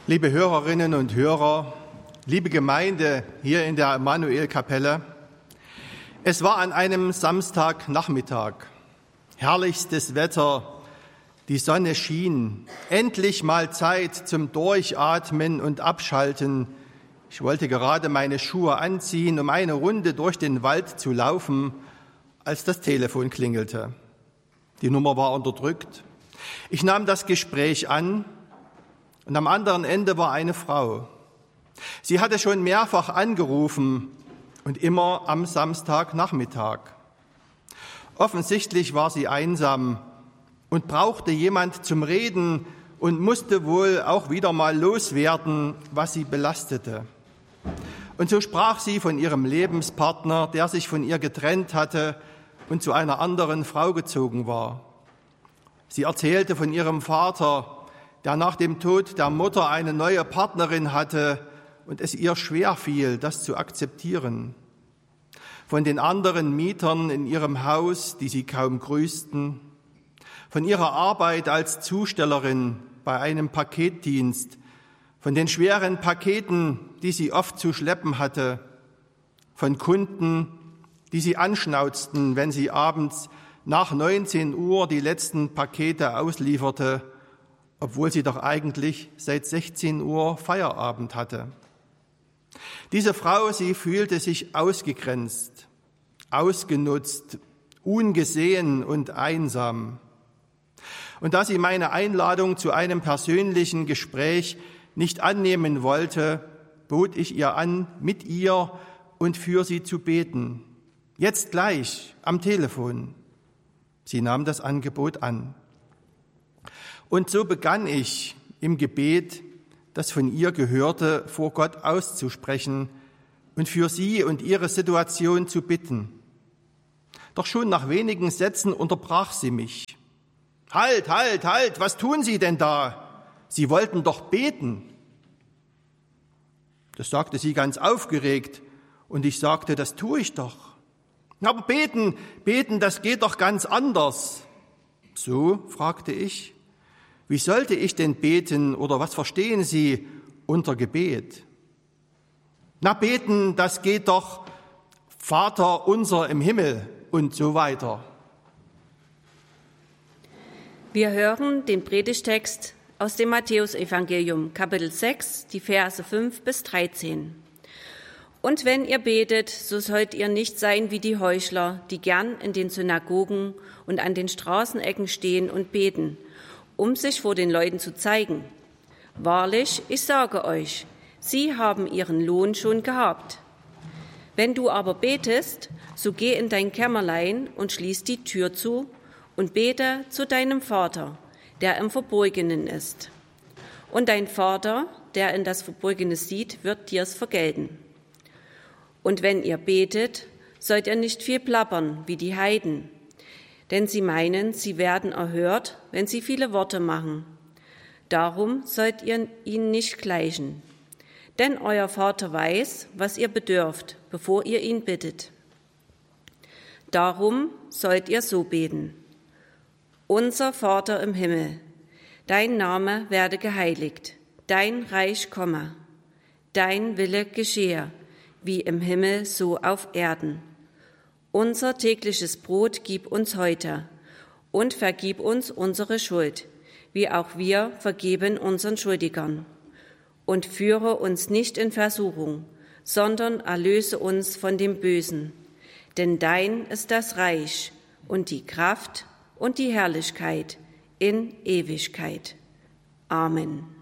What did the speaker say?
Liebe Hörerinnen und Hörer, liebe Gemeinde hier in der Emanuel-Kapelle, es war an einem Samstagnachmittag. Herrlichstes Wetter, die Sonne schien, endlich mal Zeit zum Durchatmen und Abschalten. Ich wollte gerade meine Schuhe anziehen, um eine Runde durch den Wald zu laufen, als das Telefon klingelte. Die Nummer war unterdrückt. Ich nahm das Gespräch an und am anderen Ende war eine Frau. Sie hatte schon mehrfach angerufen und immer am Samstagnachmittag. Offensichtlich war sie einsam und brauchte jemand zum Reden und musste wohl auch wieder mal loswerden, was sie belastete. Und so sprach sie von ihrem Lebenspartner, der sich von ihr getrennt hatte und zu einer anderen Frau gezogen war. Sie erzählte von ihrem Vater, der nach dem Tod der Mutter eine neue Partnerin hatte und es ihr schwer fiel, das zu akzeptieren. Von den anderen Mietern in ihrem Haus, die sie kaum grüßten, von ihrer Arbeit als Zustellerin bei einem Paketdienst, von den schweren Paketen, die sie oft zu schleppen hatte, von Kunden, die sie anschnauzten, wenn sie abends nach 19 Uhr die letzten Pakete auslieferte, obwohl sie doch eigentlich seit 16 Uhr Feierabend hatte. Diese Frau, sie fühlte sich ausgegrenzt, ausgenutzt, ungesehen und einsam. Und da sie meine Einladung zu einem persönlichen Gespräch nicht annehmen wollte, bot ich ihr an, mit ihr und für sie zu beten. Jetzt gleich am Telefon. Sie nahm das Angebot an. Und so begann ich im Gebet, das von ihr Gehörte, vor Gott auszusprechen und für sie und ihre Situation zu bitten. Doch schon nach wenigen Sätzen unterbrach sie mich. Halt, was tun Sie denn da? Sie wollten doch beten. Das sagte sie ganz aufgeregt und ich sagte, das tue ich doch. Aber beten, das geht doch ganz anders. So, fragte ich. Wie sollte ich denn beten oder was verstehen Sie unter Gebet? Na, beten, das geht doch Vater unser im Himmel und so weiter. Wir hören den Predigtext aus dem Matthäusevangelium, Kapitel 6, die Verse 5 bis 13. Und wenn ihr betet, so sollt ihr nicht sein wie die Heuchler, die gern in den Synagogen und an den Straßenecken stehen und beten, um sich vor den Leuten zu zeigen. Wahrlich, ich sage euch, sie haben ihren Lohn schon gehabt. Wenn du aber betest, so geh in dein Kämmerlein und schließ die Tür zu und bete zu deinem Vater, der im Verborgenen ist. Und dein Vater, der in das Verborgene sieht, wird dir's vergelten. Und wenn ihr betet, sollt ihr nicht viel plappern wie die Heiden, denn sie meinen, sie werden erhört, wenn sie viele Worte machen. Darum sollt ihr ihnen nicht gleichen, denn euer Vater weiß, was ihr bedürft, bevor ihr ihn bittet. Darum sollt ihr so beten. Unser Vater im Himmel, dein Name werde geheiligt, dein Reich komme, dein Wille geschehe, wie im Himmel so auf Erden. Unser tägliches Brot gib uns heute und vergib uns unsere Schuld, wie auch wir vergeben unseren Schuldigern. Und führe uns nicht in Versuchung, sondern erlöse uns von dem Bösen. Denn dein ist das Reich und die Kraft und die Herrlichkeit in Ewigkeit. Amen.